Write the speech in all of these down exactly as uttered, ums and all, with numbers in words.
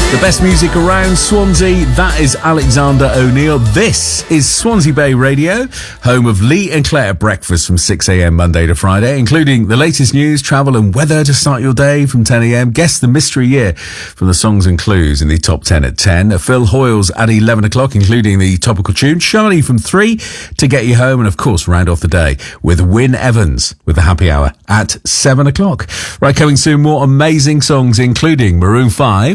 The best music around Swansea, that is Alexander O'Neill. This is Swansea Bay Radio, home of Lee and Claire breakfast from six a.m. Monday to Friday, including the latest news, travel and weather to start your day from ten a.m. Guess the mystery year from the songs and clues in the top ten at ten. Phil Hoyles at eleven o'clock, including the topical tune. Shani from three to get you home. And of course, round off the day with Wyn Evans with the happy hour at seven o'clock. Right, coming soon, more amazing songs, including Maroon five.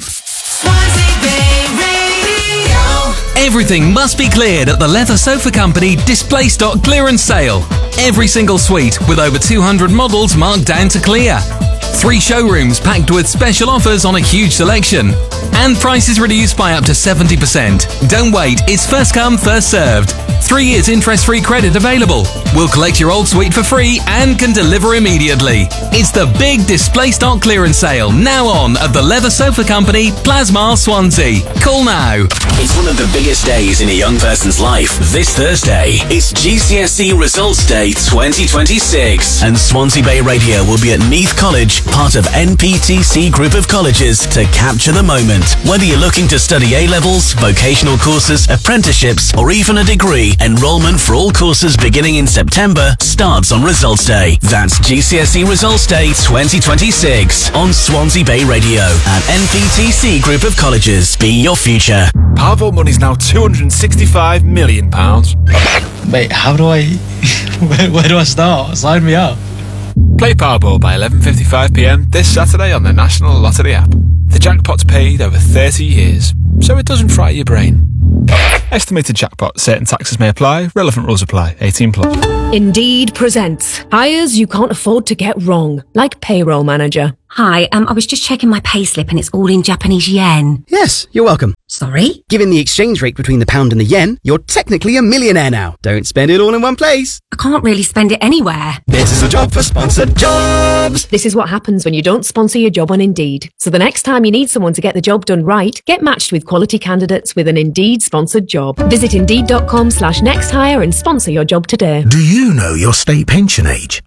Everything must be cleared at the Leather Sofa Company display stock clearance sale. Every single suite with over two hundred models marked down to clear. Three showrooms packed with special offers on a huge selection. And prices reduced by up to seventy percent. Don't wait, it's first come, first served. Three years interest-free credit available. We'll collect your old suite for free and can deliver immediately. It's the big display stock clearance sale now on at the Leather Sofa Company, Plasmar, Swansea. Call now. It's one of the biggest days in a young person's life. This Thursday, it's G C S E Results Day twenty twenty-six. And Swansea Bay Radio will be at Neath College, part of N P T C Group of Colleges, to capture the moment. Whether you're looking to study A-levels, vocational courses, apprenticeships, or even a degree, enrolment for all courses beginning in September starts on Results Day. That's G C S E Results Day twenty twenty-six on Swansea Bay Radio at N P T C Group of Colleges. Be your future. Powervault money's now two hundred sixty-five million pounds. Wait, how do I... where, where do I start? Sign me up. Play Powerball by eleven fifty-five p m this Saturday on the National Lottery app. The jackpot's paid over thirty years, so it doesn't fry your brain. Estimated jackpot. Certain taxes may apply. Relevant rules apply. eighteen plus. Indeed presents hires you can't afford to get wrong, like payroll manager. Hi, um, I was just checking my payslip and it's all in Japanese yen. Yes, you're welcome. Sorry? Given the exchange rate between the pound and the yen, you're technically a millionaire now. Don't spend it all in one place. I can't really spend it anywhere. This is a job for sponsored jobs. This is what happens when you don't sponsor your job on Indeed. So the next time you need someone to get the job done right, get matched with quality candidates with an Indeed sponsored job. Visit Indeed.com slash next hire and sponsor your job today. Do you know your state pension age?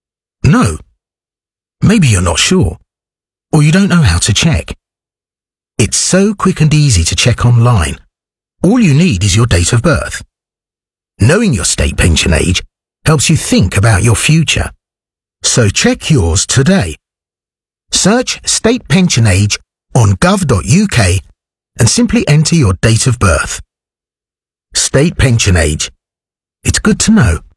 No. Maybe you're not sure, or you don't know how to check. It's so quick and easy to check online. All you need is your date of birth. Knowing your state pension age helps you think about your future. So check yours today. Search state pension age on gov dot U K and simply enter your date of birth. State pension age. It's good to know.